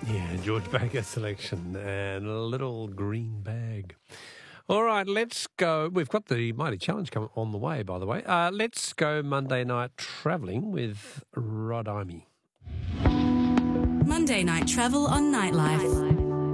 Yeah, George Baker selection and a little green bag. All right, let's go. We've got the Mighty Challenge coming on the way, by the way. Let's go Monday night travelling with Rod Imey. Monday night travel on Nightlife.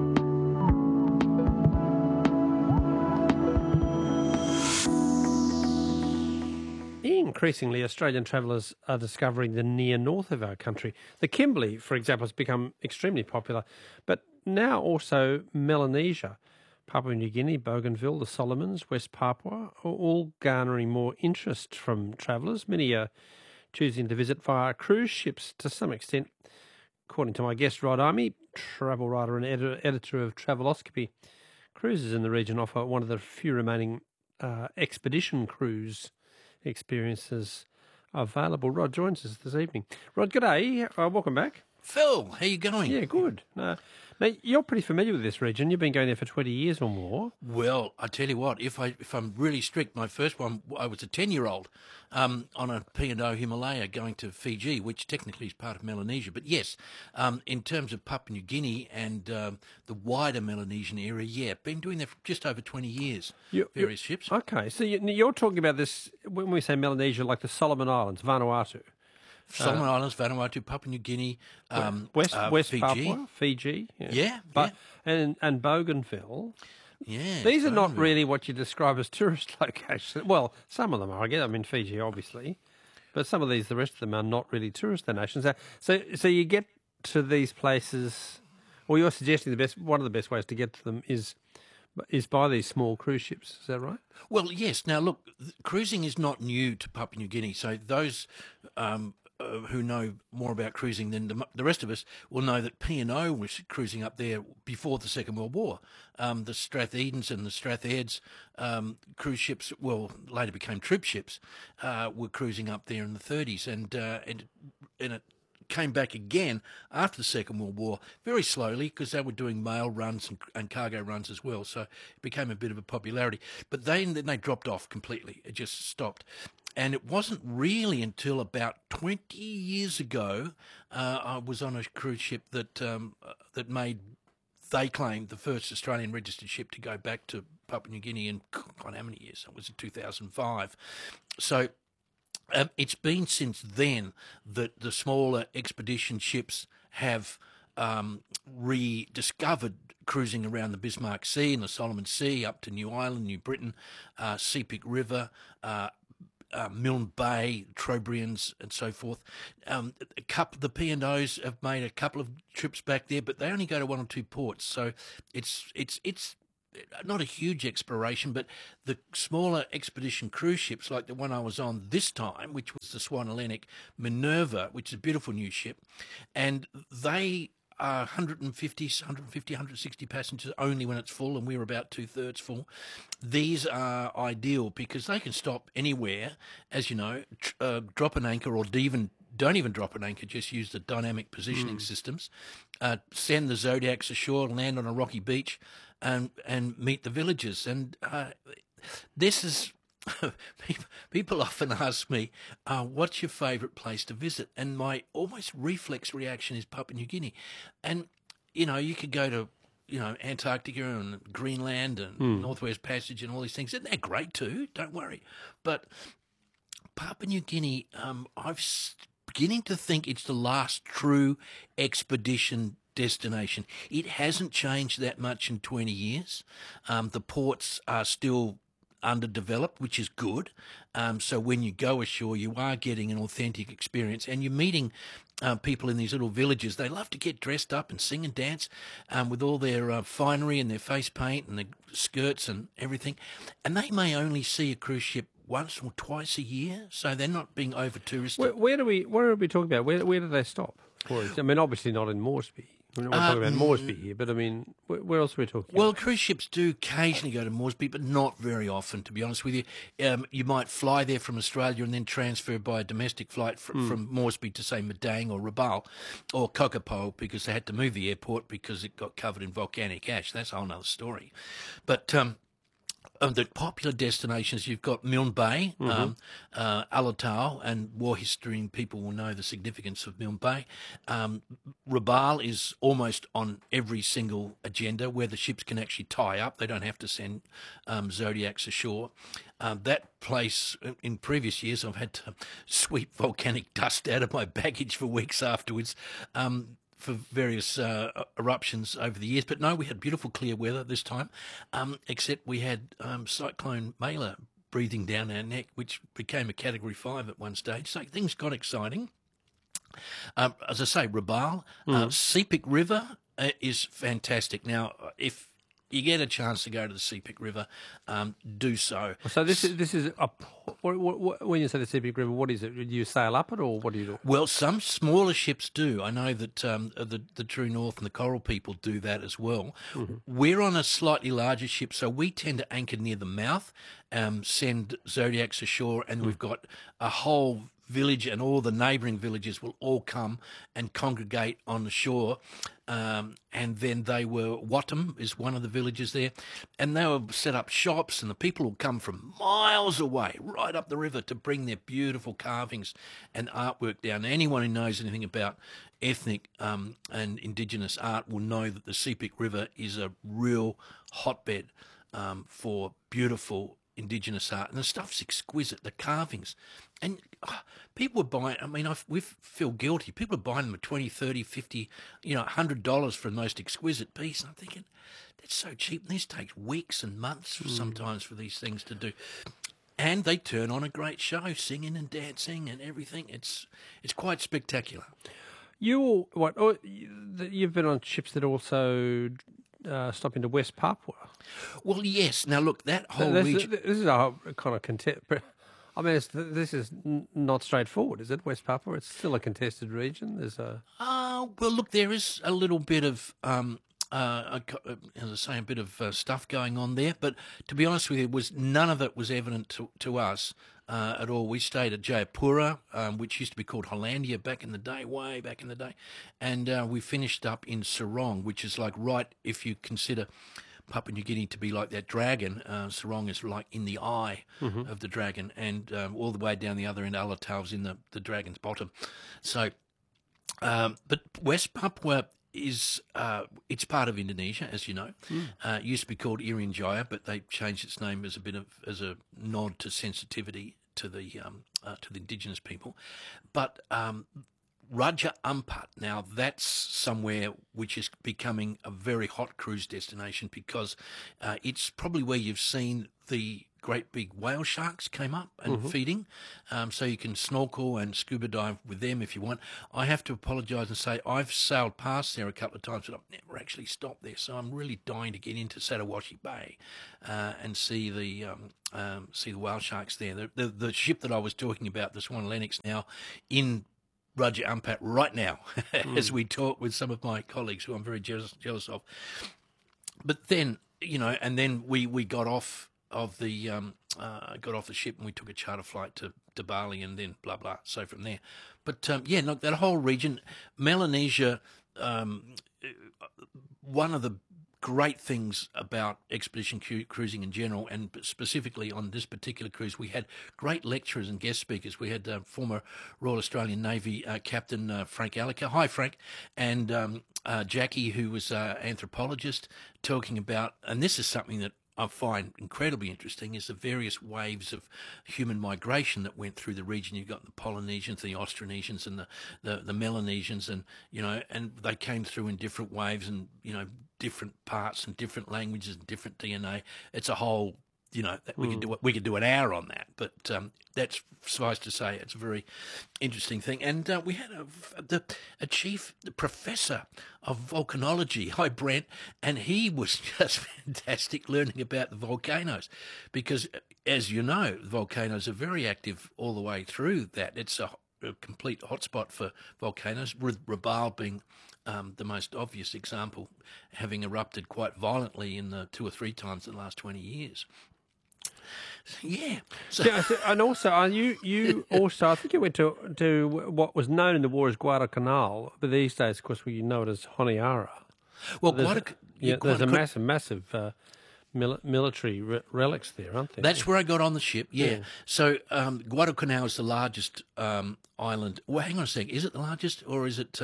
Increasingly, Australian travellers are discovering the near north of our country. The Kimberley, for example, has become extremely popular, but now also Melanesia, Papua New Guinea, Bougainville, the Solomons, West Papua are all garnering more interest from travellers. Many are choosing to visit via cruise ships to some extent. According to my guest, Rod Imey, travel writer and editor of Traveloscopy, cruises in the region offer one of the few remaining expedition cruise experiences available. Rod joins us this evening. Rod, g'day. Welcome back. Phil, how you going? Yeah, good. Now, you're pretty familiar with this region. You've been going there for 20 years or more. Well, I tell you what, if I'm really strict, my first one, I was a 10-year-old on a P&O Himalaya going to Fiji, which technically is part of Melanesia. But yes, in terms of Papua New Guinea and the wider Melanesian area, yeah, been doing that for just over 20 years, various ships. Okay, so you're talking about this, when we say Melanesia, like the Solomon Islands, Vanuatu. Solomon Islands, Vanuatu, Papua New Guinea, West Fiji. Papua, Fiji. Yeah. And Bougainville. Yeah. These are not really what you describe as tourist locations. Well, some of them are, I guess. I mean, Fiji, obviously. But some of these, the rest of them are not really tourist destinations. So you get to these places, or you're suggesting one of the best ways to get to them is by these small cruise ships. Is that right? Well, yes. Now, look, cruising is not new to Papua New Guinea. So those who know more about cruising than the rest of us will know that P&O was cruising up there before the Second World War. The Strathedens and the Strathaids cruise ships, well, later became troop ships, were cruising up there in the 30s, and it came back again after the Second World War, very slowly, because they were doing mail runs and cargo runs as well, so it became a bit of a popularity. But then they dropped off completely. It just stopped. And it wasn't really until about 20 years ago, I was on a cruise ship that made, they claimed, the first Australian registered ship to go back to Papua New Guinea in, God, how many years? That was in 2005. So it's been since then that the smaller expedition ships have rediscovered cruising around the Bismarck Sea and the Solomon Sea up to New Ireland, New Britain, Sepik River, Milne Bay, Trobriands, and so forth. The P&Os have made a couple of trips back there, but they only go to one or two ports, so it's not a huge exploration, but the smaller expedition cruise ships, like the one I was on this time, which was the Swan Hellenic Minerva, which is a beautiful new ship, and they are 160 passengers only when it's full, and we're about 2/3 full. These are ideal because they can stop anywhere, as you know, drop an anchor, or don't even drop an anchor, just use the dynamic positioning systems, send the Zodiacs ashore, land on a rocky beach, and meet the villagers. And this is... People often ask me, what's your favourite place to visit? And my almost reflex reaction is Papua New Guinea. And, you could go to, Antarctica and Greenland and Northwest Passage and all these things. And they're great too, don't worry. But Papua New Guinea, I'm beginning to think it's the last true expedition destination. It hasn't changed that much in 20 years. The ports are still underdeveloped, which is good. So when you go ashore, you are getting an authentic experience, and you're meeting people in these little villages. They love to get dressed up and sing and dance with all their finery and their face paint and their skirts and everything. And they may only see a cruise ship once or twice a year, so they're not being over touristic. Where are we talking about? Where do they stop? I mean, obviously not in Moresby. We're not talking about Moresby here, but I mean, where else are we talking Well, about? cruise ships do occasionally go to Moresby, but not very often, to be honest with you. You might fly there from Australia and then transfer by a domestic flight from Moresby to, say, Madang or Rabaul or Kokopo, because they had to move the airport because it got covered in volcanic ash. That's a whole other story. But The popular destinations, you've got Milne Bay, Alatau, and war history people will know the significance of Milne Bay. Rabaul is almost on every single agenda where the ships can actually tie up. They don't have to send Zodiacs ashore. That place, in previous years, I've had to sweep volcanic dust out of my baggage for weeks afterwards. For various eruptions over the years. But no, we had beautiful clear weather this time, except we had Cyclone Mela breathing down our neck, which became a Category 5 at one stage. So things got exciting. As I say, Rabaul, Sepik River is fantastic. Now, if you get a chance to go to the Sepik River, do so. So this is a when you say the Sepik River, what is it? Do you sail up it, or what do you do? Well, some smaller ships do. I know that the True North and the Coral people do that as well. We're on a slightly larger ship, so we tend to anchor near the mouth, send Zodiacs ashore, and we've got a whole village, and all the neighbouring villages will all come and congregate on the shore. And then they were, Wattam is one of the villages there, and they will set up shops, and the people will come from miles away, right up the river, to bring their beautiful carvings and artwork down. Anyone who knows anything about ethnic and indigenous art will know that the Sepik River is a real hotbed for beautiful indigenous art, and the stuff's exquisite, the carvings. And people were buying, I mean, we feel guilty. People are buying them at $20, $30, $50, $100 for the most exquisite piece. And I'm thinking, that's so cheap. And this takes weeks and months sometimes for these things to do. And they turn on a great show, singing and dancing and everything. It's quite spectacular. You've been on ships that also stop into West Papua. Well, yes. Now, look, that whole region... This is a kind of I mean, this is not straightforward, is it? West Papua, it's still a contested region. There's a well, look, there is a little bit of as I say, a bit of stuff going on there. But to be honest with you, none of it was evident to us at all. We stayed at Jayapura, which used to be called Hollandia back in the day, way back in the day, and we finished up in Sarong, which is like right if you consider Papua New Guinea to be like that dragon. Sarong is like in the eye of the dragon, and all the way down the other end, Alatau's in the dragon's bottom. So, but West Papua is it's part of Indonesia, as you know. It used to be called Irian Jaya, but they changed its name as a nod to sensitivity to the indigenous people. But Raja Ampat, now that's somewhere which is becoming a very hot cruise destination because it's probably where you've seen the great big whale sharks came up and feeding, so you can snorkel and scuba dive with them if you want. I have to apologise and say I've sailed past there a couple of times, but I've never actually stopped there, so I'm really dying to get into Satawashi Bay and see the whale sharks there. The ship that I was talking about, the Swan Lennox, now in Raja Ampat right now as we talk with some of my colleagues who I'm very jealous of. But then, and then we got off of the ship and we took a charter flight to Bali and then blah blah. So from there, but look, that whole region, Melanesia, one of the great things about expedition cruising in general, and specifically on this particular cruise, we had great lecturers and guest speakers. We had former Royal Australian Navy Captain Frank Alliker. Hi, Frank. And Jackie, who was an anthropologist, talking about, and this is something that I find incredibly interesting, is the various waves of human migration that went through the region. You've got the Polynesians, the Austronesians, and the Melanesians, and and they came through in different waves, and different parts and different languages and different DNA. It's a whole, we could do an hour on that, but that's suffice to say, it's a very interesting thing. And we had a chief professor of volcanology, hi Brent, and he was just fantastic learning about the volcanoes, because as you know, the volcanoes are very active all the way through that. It's a complete hotspot for volcanoes, with Rabaul being the most obvious example, having erupted quite violently in the 2 or 3 times in the last 20 years. And also, you also, I think you went to what was known in the war as Guadalcanal, but these days, of course, we know it as Honiara. Well, there's a massive military relics there, aren't there? That's where I got on the ship, yeah. So Guadalcanal is the largest island. Well, hang on a sec. Is it the largest, or is it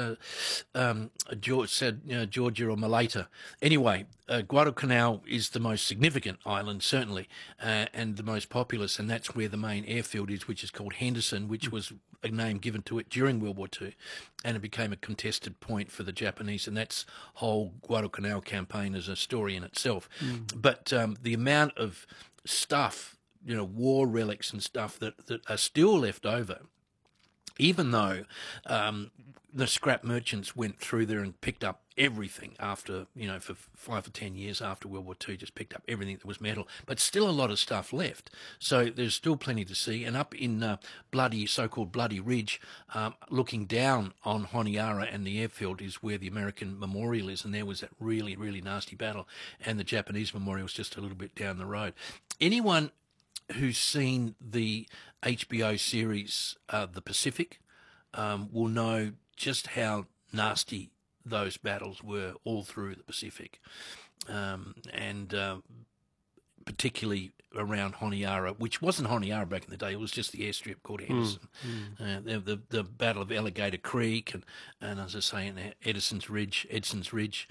Georgia or Malta? Anyway, Guadalcanal is the most significant island, certainly, and the most populous, and that's where the main airfield is, which is called Henderson, which was a name given to it during World War II, and it became a contested point for the Japanese, and that's whole Guadalcanal campaign is a story in itself. But the amount of stuff, war relics and stuff that are still left over, even though the scrap merchants went through there and picked up everything after, for 5 or 10 years after World War II, just picked up everything that was metal, but still a lot of stuff left. So there's still plenty to see. And up in so-called Bloody Ridge, looking down on Honiara and the airfield is where the American memorial is, and there was that really, really nasty battle, and the Japanese memorial is just a little bit down the road. Anyone who's seen the HBO series The Pacific will know just how nasty those battles were all through the Pacific, and particularly around Honiara, which wasn't Honiara back in the day. It was just the airstrip called Henderson. The Battle of Alligator Creek and as I say, Edson's Ridge,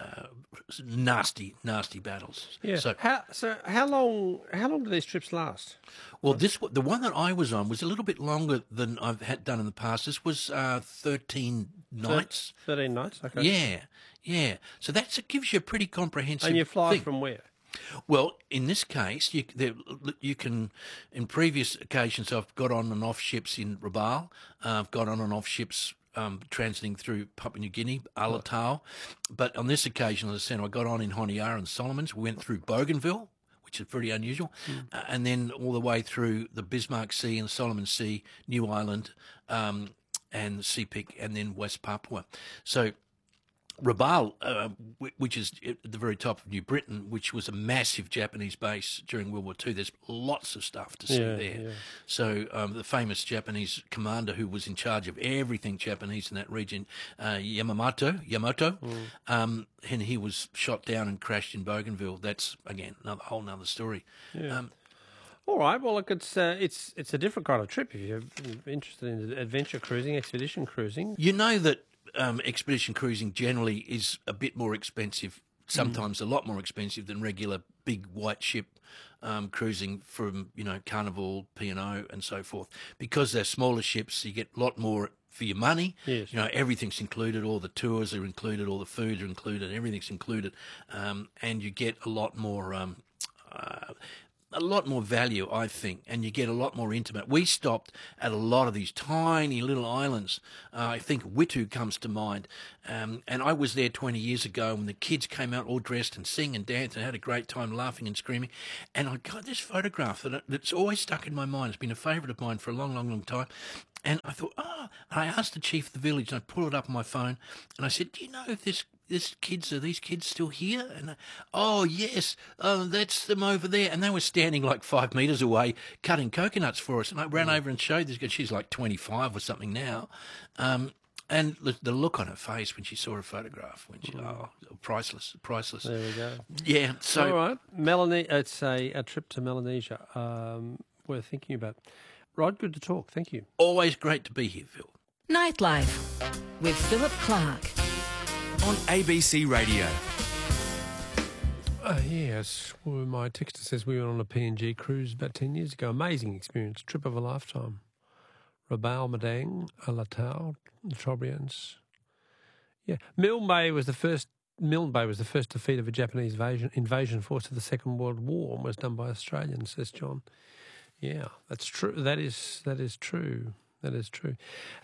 nasty battles. Yeah. So how long do these trips last? Well, the one that I was on was a little bit longer than I've done in the past. This was 13 nights. 13 nights, okay. Yeah. So it gives you a pretty comprehensive And you fly thing. from where? Well, in this case, you can. In previous occasions, I've got on and off ships in Rabaul. I've got on and off ships transiting through Papua New Guinea, Alatau. But on this occasion, as I said, I got on in Honiara and Solomons. We went through Bougainville, which is pretty unusual, and then all the way through the Bismarck Sea and Solomon Sea, New Ireland, and Sepik, and then West Papua. So Rabaul, which is at the very top of New Britain, which was a massive Japanese base during World War II. There's lots of stuff to see there. Yeah. So the famous Japanese commander who was in charge of everything Japanese in that region, Yamamoto, and he was shot down and crashed in Bougainville. That's, again, whole nother story. Yeah. All right. Well, look, it's a different kind of trip if you're interested in adventure cruising, expedition cruising. You know that expedition cruising generally is a bit more expensive, sometimes a lot more expensive than regular big white ship cruising from, Carnival, P&O and so forth. Because they're smaller ships, you get a lot more for your money. Yes. Everything's included, all the tours are included, all the food are included, everything's included, and you get a lot more value, I think, and you get a lot more intimate. We stopped at a lot of these tiny little islands. I think Witu comes to mind. And I was there 20 years ago when the kids came out all dressed and sing and dance and had a great time laughing and screaming. And I got this photograph that's always stuck in my mind. It's been a favourite of mine for a long, long, long time. And I thought, and I asked the chief of the village, and I pulled it up on my phone, and I said, do you know if are these kids still here? And yes, that's them over there. And they were standing like 5 metres away cutting coconuts for us. And I ran over and showed this girl. She's like 25 or something now. And the look on her face when she saw her photograph, priceless. There we go. Yeah. So all right, it's a trip to Melanesia. We're thinking about. Rod, good to talk. Thank you. Always great to be here, Phil. Nightlife with Philip Clark. On ABC Radio. Yes, well, my texter says we went on a PNG cruise about 10 years ago. Amazing experience, trip of a lifetime. Rabaul, Madang, Alatau, the Trobriands. Yeah, Milne Bay was the first defeat of a Japanese invasion force of the Second World War, and was done by Australians, says John. Yeah, that's true. That is true. That is true.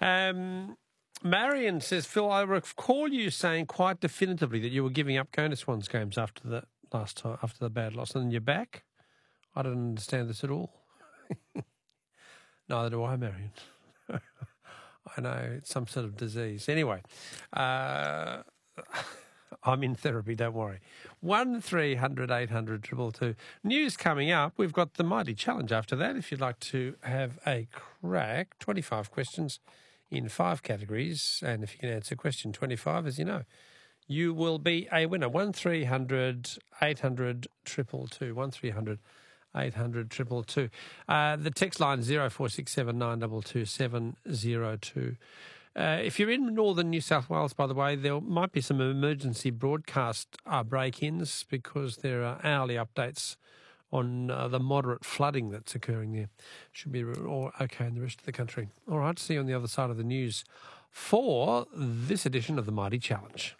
Marion says, Phil, I recall you saying quite definitively that you were giving up going to Swans games after the bad loss, and then you're back. I don't understand this at all. Neither do I, Marion. I know, it's some sort of disease. Anyway, I'm in therapy, don't worry. 1300 800 222. News coming up. We've got the Mighty Challenge after that. If you'd like to have a crack, 25 questions in 5 categories. And if you can answer question 25, as you know, you will be a winner. 1300 800 222. 1300 800 222. The text line 0467 922 702. If you're in northern New South Wales, by the way, there might be some emergency broadcast break-ins because there are hourly updates on the moderate flooding that's occurring there. Should be all okay in the rest of the country. All right, see you on the other side of the news for this edition of the Mighty Challenge.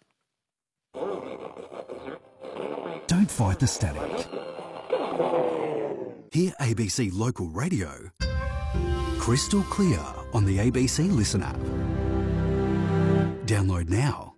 Don't fight the static. Hear ABC Local Radio crystal clear on the ABC Listen app. Download now.